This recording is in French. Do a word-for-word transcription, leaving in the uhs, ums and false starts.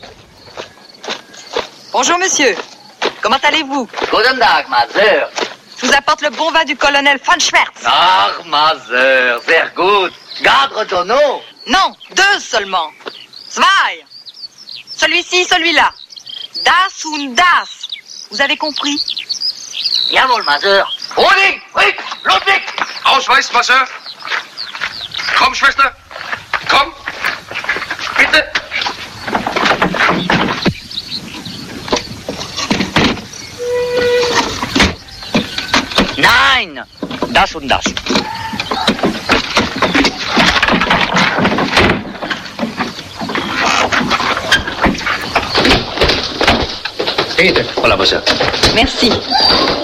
Bonjour, monsieur. Comment allez-vous? Guten Tag, Maser. Je vous apporte le bon vin du colonel von Schmerz. Ach, Maser, sehr gut. Cadre tonneau. Non, deux seulement. Zwei. Celui-ci, celui-là. Das und das. Vous avez compris? Jawohl, Maser. Ludwig, Ludwig, Ludwig. Ausweis, Maser. Komm, Schwester. Komm. Bitte. Nein, das und das. Bitte, voilà, Maser. Merci.